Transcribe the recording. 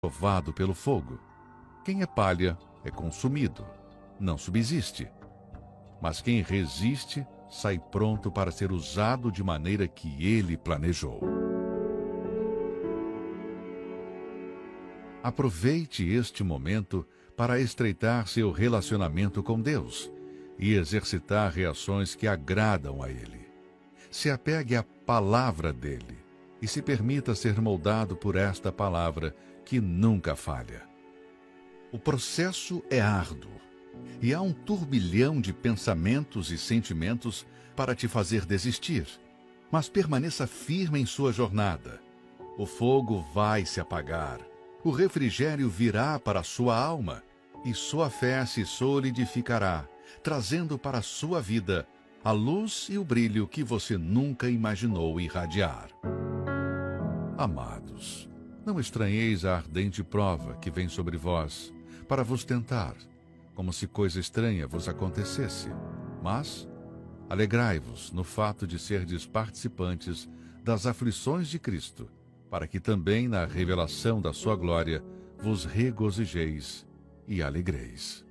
provado pelo fogo. Quem é palha é consumido, não subsiste. Mas quem resiste sai pronto para ser usado de maneira que ele planejou. Aproveite este momento para estreitar seu relacionamento com Deus e exercitar reações que agradam a Ele. Se apegue à palavra dele e se permita ser moldado por esta palavra que nunca falha. O processo é árduo e há um turbilhão de pensamentos e sentimentos para te fazer desistir, mas permaneça firme em sua jornada. O fogo vai se apagar, o refrigério virá para a sua alma e sua fé se solidificará, trazendo para a sua vida a luz e o brilho que você nunca imaginou irradiar. Amados, não estranheis a ardente prova que vem sobre vós, para vos tentar, como se coisa estranha vos acontecesse. Mas alegrai-vos no fato de serdes participantes das aflições de Cristo, para que também na revelação da sua glória vos regozijeis e alegreis.